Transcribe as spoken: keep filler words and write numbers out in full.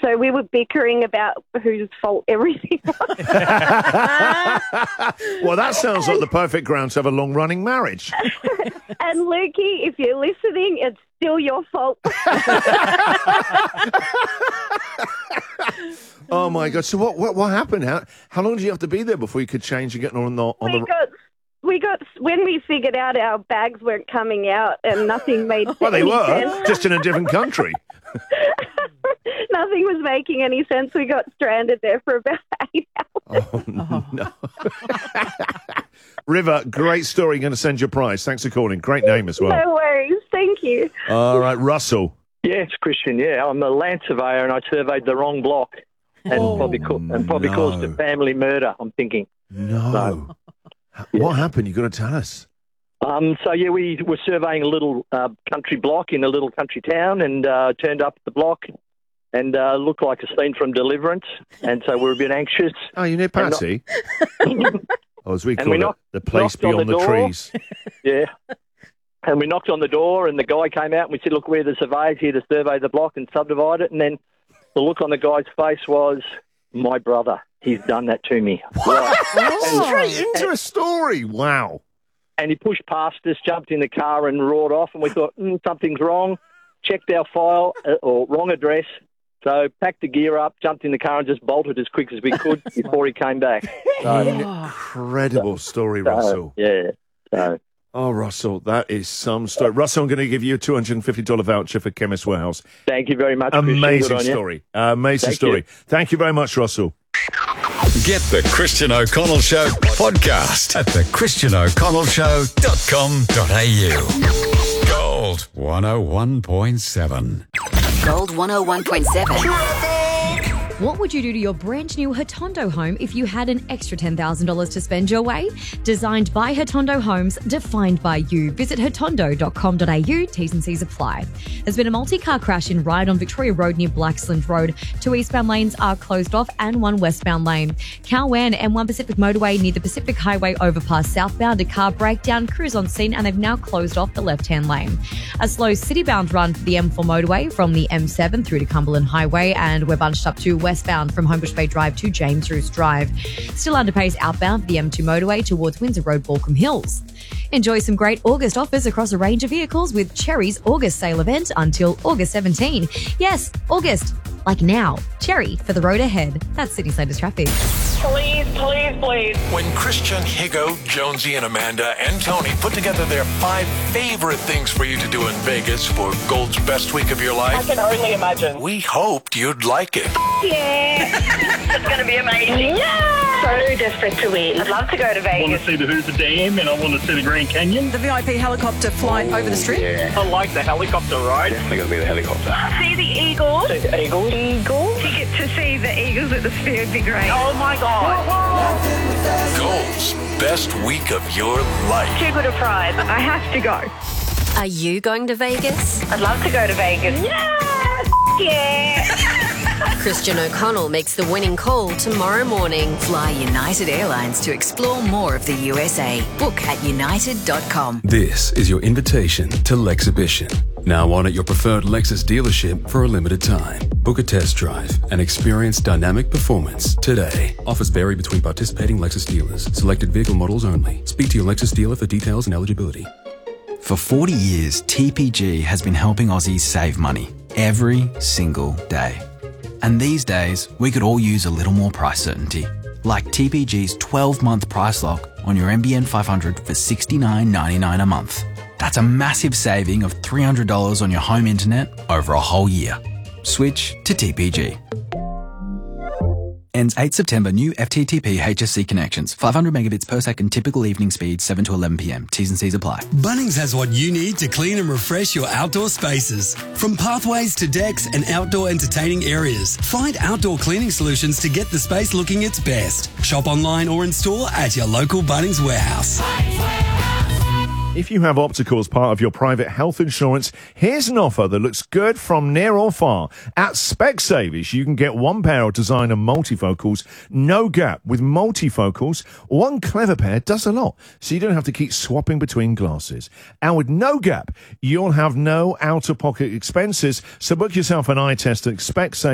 So we were bickering about whose fault everything was. Well, that sounds like the perfect ground to have a long-running marriage. And Lukey, if you're listening, it's still your fault. Oh my God! So what? What, what happened? How how long did you have to be there before you could change and get on the on we the? got we got when we figured out our bags weren't coming out and nothing made Well, they any were sense. just in a different country. Nothing was making any sense. We got stranded there for about eight hours. Oh no! River, great story. Going to send your prize. Thanks for calling. Great name as well. No worries. Thank you. All right, Russell. Yeah, it's Christian. Yeah, I'm a land surveyor and I surveyed the wrong block and Oh, probably co- and probably no. caused a family murder. I'm thinking. No. What happened? You got to tell us. Um, so yeah, we were surveying a little uh, country block in a little country town, and uh, turned up at the block, and uh, looked like a scene from Deliverance, and so we were a bit anxious. Oh, you near Patsy? Oh, as we And call we it, knocked- the place knocked on beyond the the, door. trees. Yeah. And we knocked on the door, and the guy came out, and we said, look, we're the surveyors here to survey the block and subdivide it. And then the look on the guy's face was, my brother, he's done that to me. Right. Straight into a story. Wow. And he pushed past us, jumped in the car and roared off, and we thought, mm, something's wrong. Checked our file, uh, or wrong address. So packed the gear up, jumped in the car and just bolted as quick as we could before he came back. So, Incredible story, so, Russell. Yeah. So, Oh, Russell, that is some story. Russell, I'm going to give you a two hundred fifty dollars voucher for Chemist Warehouse. thank you very much, Christian. Amazing Good on you. story. Uh, amazing Thank story. you. Thank you very much, Russell. Get the Christian O'Connell Show podcast at the christian o'connell show dot com dot a u. Gold one oh one point seven. Gold one oh one point seven. What would you do to your brand new Hotondo home if you had an extra ten thousand dollars to spend your way? Designed by Hotondo Homes, defined by you. Visit hotondo dot com dot a u. T's and C's apply. There's been a multi-car crash in Ryde on Victoria Road near Blacksland Road. Two eastbound lanes are closed off and one westbound lane. Cowan M one Pacific Motorway near the Pacific Highway overpass southbound. A car breakdown, crews on scene, and they've now closed off the left-hand lane. A slow city-bound run for the M four motorway from the M seven through to Cumberland Highway, and we're bunched up to westbound from Homebush Bay Drive to James Roos Drive. Still under pace outbound for the M two motorway towards Windsor Road, Balcombe Hills. Enjoy some great August offers across a range of vehicles with Cherry's August sale event until August seventeenth. Yes, August, like now. Cherry for the road ahead. That's Sydney Slater's traffic. Please, please, please. When Christian, Higo, Jonesy, and Amanda and Tony put together their five favorite things for you to do in Vegas for Gold's best week of your I life, can only imagine. we hoped you'd like it. Yeah. It's going to be amazing. Yeah. So desperate to win. I'd love to go to I want Vegas. to see the Hoover Dam and I want to see the Grand Canyon. The V I P helicopter flight over the strip. I like the helicopter ride. Definitely going to be the helicopter. See the Eagles. See the Eagles. Eagles. To get to see the Eagles at the Sphere would be great. Oh my God. Gold's best week of your life. Too good a prize. I have to go. Are you going to Vegas? I'd love to go to Vegas. Yeah. Yeah. Christian O'Connell makes the winning call tomorrow morning. Fly United Airlines to explore more of the U S A. Book at united dot com. This is your invitation to Lexhibition. Now on at your preferred Lexus dealership for a limited time. Book a test drive and experience dynamic performance today. Offers vary between participating Lexus dealers. Selected vehicle models only. Speak to your Lexus dealer for details and eligibility. For forty years, T P G has been helping Aussies save money every single day. And these days, we could all use a little more price certainty. Like T P G's twelve-month price lock on your N B N five hundred for sixty-nine ninety-nine a month. That's a massive saving of three hundred dollars on your home internet over a whole year. Switch to T P G. Ends eighth September. New F T T P H S C connections. five hundred megabits per second. Typical evening speed seven to eleven p.m. T's and C's apply. Bunnings has what you need to clean and refresh your outdoor spaces. From pathways to decks and outdoor entertaining areas, find outdoor cleaning solutions to get the space looking its best. Shop online or in store at your local Bunnings warehouse. If you have optical as part of your private health insurance, here's an offer that looks good from near or far. At Specsavers, you can get one pair of designer multifocals, no gap. With multifocals, one clever pair does a lot, so you don't have to keep swapping between glasses. And with no gap, you'll have no out-of-pocket expenses, so book yourself an eye test at Specsavers.